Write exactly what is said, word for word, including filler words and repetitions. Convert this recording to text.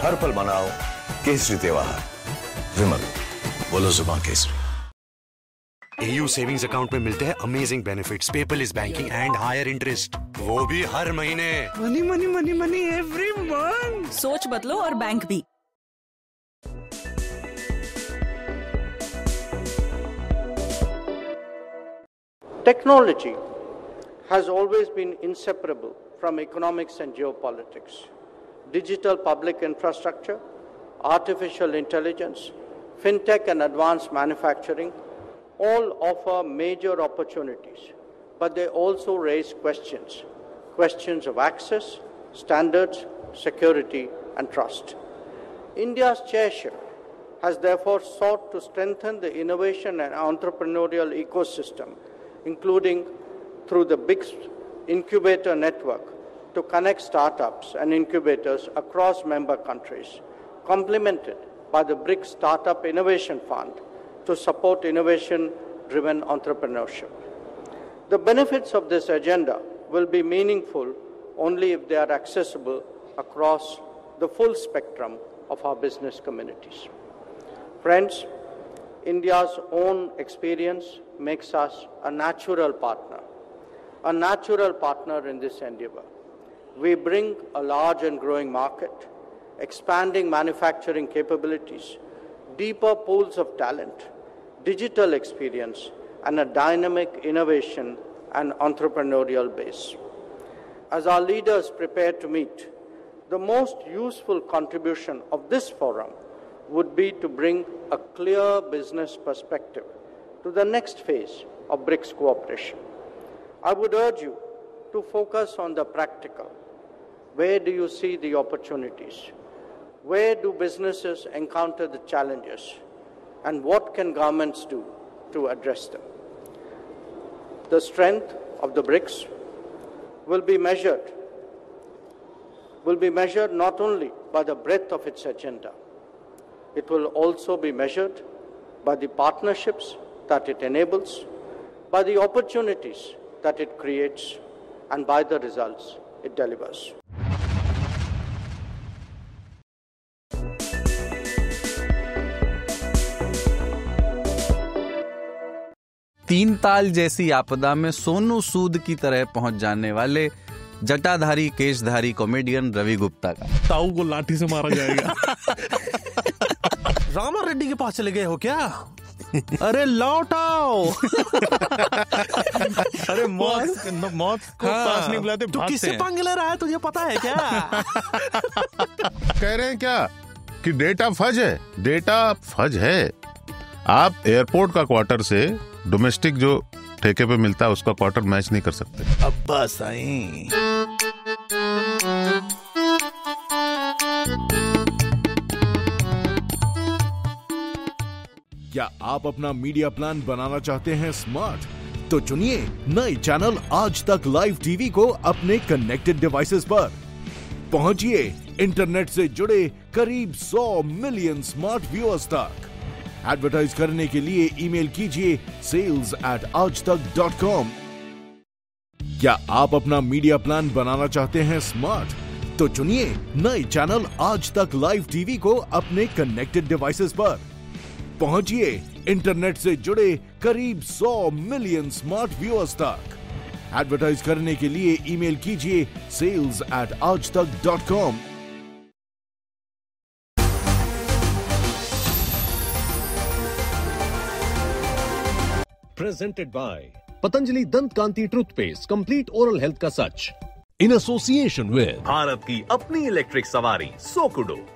हर पल मनाओ केसरी त्योहार। विमल, बोलो जुबान Kesari. A U savings account में मिलते हैं amazing benefits, paperless banking and higher interest, वो भी हर महीने। Money money money money every month. सोच बदलो और बैंक भी। Technology has always been inseparable from economics and geopolitics. Digital public infrastructure, artificial intelligence, fintech and advanced manufacturing all offer major opportunities, but they also raise questions, questions of access, standards, security and trust. India's chairship has therefore sought to strengthen the innovation and entrepreneurial ecosystem, including through the BRICS Incubator Network to connect startups and incubators across member countries, complemented by the BRICS Startup Innovation Fund to support innovation-driven entrepreneurship. The benefits of this agenda will be meaningful only if they are accessible across the full spectrum of our business communities. Friends, India's own experience makes us a natural partner, a natural partner in this endeavor. We bring a large and growing market, expanding manufacturing capabilities, deeper pools of talent, digital experience, and a dynamic innovation and entrepreneurial base. As our leaders prepare to meet, the most useful contribution of this forum would be to bring a clear business perspective to the next phase of BRICS cooperation. I would urge you to focus on the practical. Where do you see the opportunities? Where do businesses encounter the challenges? And what can governments do to address them? The strength of the BRICS will be measured, will be measured not only by the breadth of its agenda, it will also be measured by the partnerships that it enables, by the opportunities that it creates, and by the results it delivers. तीन ताल जैसी आपदा में सोनू सूद की तरह पहुंच जाने वाले जटाधारी केशधारी कॉमेडियन रवि गुप्ता का ताऊ को लाठी से मारा जाएगा। रामा रेड्डी के पास चले गए हो क्या? अरे लौट आओ। अरे मौत मौत को हाँ, पास नहीं बुलाते, तू किससे पंगे ले रहा है तुझे पता है क्या? कह रहे हैं क्या कि डेटा फज है? डेटा फज है। आप एयरपोर्ट का क्वार्टर से डोमेस्टिक जो ठेके पे मिलता है उसका क्वार्टर मैच नहीं कर सकते। अब बस आई। क्या आप अपना मीडिया प्लान बनाना चाहते हैं स्मार्ट? तो चुनिए नए चैनल आज तक लाइव टीवी को अपने कनेक्टेड डिवाइसेस पर। पहुंचिए इंटरनेट से जुड़े करीब सौ मिलियन स्मार्ट व्यूअर्स तक। एडवर्टाइज करने के लिए ईमेल कीजिए सेल्स एट आज तक डॉट कॉम। क्या आप अपना मीडिया प्लान बनाना चाहते हैं स्मार्ट? तो चुनिए नए चैनल आज तक लाइव टीवी को अपने कनेक्टेड डिवाइसेस पर। पहुंचिए इंटरनेट से जुड़े करीब सौ मिलियन स्मार्ट व्यूअर्स तक। एडवर्टाइज करने के लिए ईमेल कीजिए सेल्स एट आज तक dot com. Presented by Patanjali Dant Kanti Toothpaste, complete oral health का सच, in association with भारत की अपनी इलेक्ट्रिक सवारी सोकुडो।